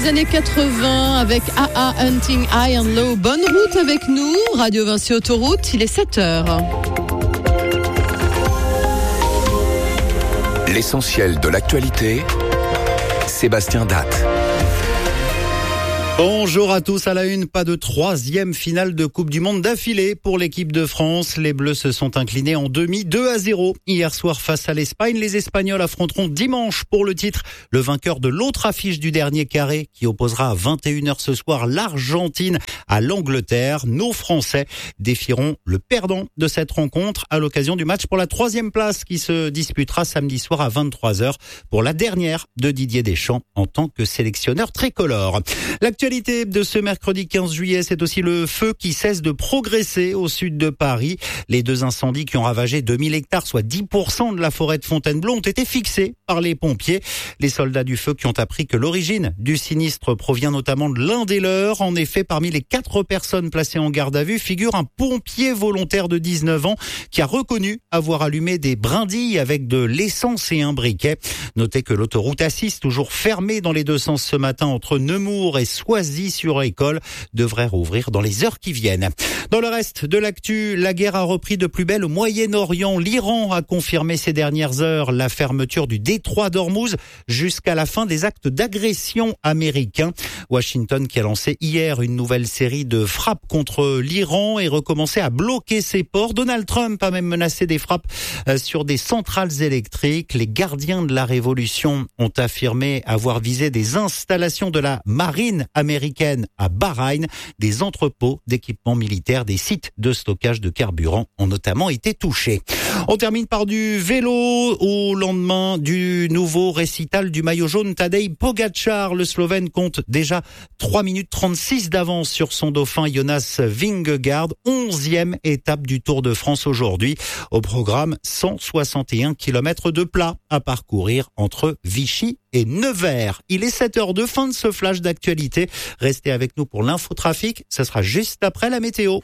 des années 80 avec AA Hunting High and Low. Bonne route avec nous, Radio Vinci Autoroute, il est 7h. L'essentiel de l'actualité, Sébastien Datte. Bonjour à tous, à la une, pas de troisième finale de Coupe du Monde d'affilée pour l'équipe de France. Les Bleus se sont inclinés en demi 2-0 hier soir face à l'Espagne. Les Espagnols affronteront dimanche pour le titre le vainqueur de l'autre affiche du dernier carré qui opposera à 21h ce soir l'Argentine à l'Angleterre. Nos Français défieront le perdant de cette rencontre à l'occasion du match pour la troisième place qui se disputera samedi soir à 23h pour la dernière de Didier Deschamps en tant que sélectionneur tricolore. L'actualité de ce mercredi 15 juillet, c'est aussi le feu qui cesse de progresser au sud de Paris. Les deux incendies qui ont ravagé 2000 hectares, soit 10% de la forêt de Fontainebleau, ont été fixés par les pompiers. Les soldats du feu qui ont appris que l'origine du sinistre provient notamment de l'un des leurs. En effet, parmi les 4 personnes placées en garde à vue figure un pompier volontaire de 19 ans qui a reconnu avoir allumé des brindilles avec de l'essence et un briquet. Notez que l'autoroute A6, toujours fermée dans les deux sens ce matin entre Nemours et Soisy-sur-École, devrait rouvrir dans les heures qui viennent. Dans le reste de l'actu, la guerre a repris de plus belle au Moyen-Orient. L'Iran a confirmé ces dernières heures la fermeture du détroit d'Ormuz jusqu'à la fin des actes d'agression américains. Washington qui a lancé hier une nouvelle série de frappes contre l'Iran et recommencé à bloquer ses ports. Donald Trump a même menacé des frappes sur des centrales électriques. Les gardiens de la révolution ont affirmé avoir visé des installations de la marine américaine à Bahreïn. Des entrepôts d'équipements militaires, des sites de stockage de carburant ont notamment été touchés. On termine par du vélo au lendemain du nouveau récital du maillot jaune Tadej Pogačar. Le Slovène compte déjà 3 minutes 36 d'avance sur son dauphin Jonas Vingegaard. 11e étape du Tour de France aujourd'hui. Au programme, 161 km de plat à parcourir entre Vichy et Nevers. Il est 7h02, fin de ce flash d'actualité. Restez avec nous pour l'infotrafic. Ça sera juste après la météo.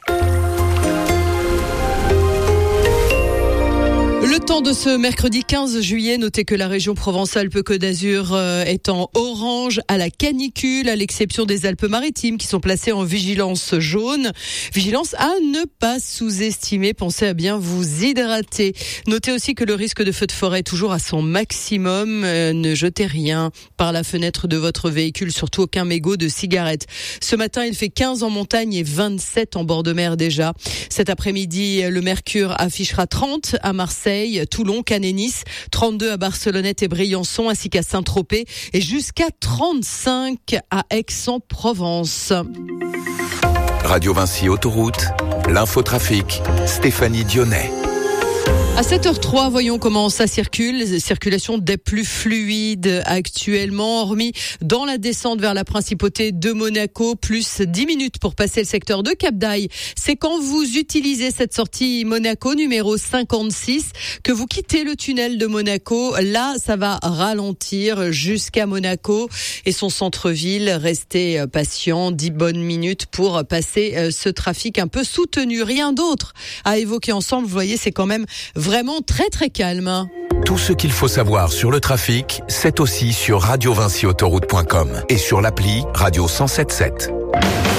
Le temps de ce mercredi 15 juillet, notez que la région Provence-Alpes-Côte d'Azur est en orange à la canicule, à l'exception des Alpes-Maritimes qui sont placées en vigilance jaune. Vigilance à ne pas sous-estimer, pensez à bien vous hydrater. Notez aussi que le risque de feu de forêt est toujours à son maximum. Ne jetez rien par la fenêtre de votre véhicule, surtout aucun mégot de cigarette. Ce matin, il fait 15 en montagne et 27 en bord de mer déjà. Cet après-midi, le mercure affichera 30 à Marseille, Toulon, Cannes et Nice, 32 à Barcelonnette et Briançon, ainsi qu'à Saint-Tropez, et jusqu'à 35 à Aix-en-Provence. Radio Vinci Autoroute, l'infotrafic, Stéphanie Dionnet. À 7h03, voyons comment ça circule. Circulation des plus fluides actuellement, hormis dans la descente vers la principauté de Monaco, plus 10 minutes pour passer le secteur de Cap-d'Aille. C'est quand vous utilisez cette sortie Monaco numéro 56 que vous quittez le tunnel de Monaco. Là, ça va ralentir jusqu'à Monaco et son centre-ville. Restez patient, 10 bonnes minutes pour passer ce trafic un peu soutenu. Rien d'autre à évoquer ensemble. Vous voyez, c'est quand même vraiment très très calme. Tout ce qu'il faut savoir sur le trafic, c'est aussi sur radiovinciautoroute.com et sur l'appli Radio 107.7.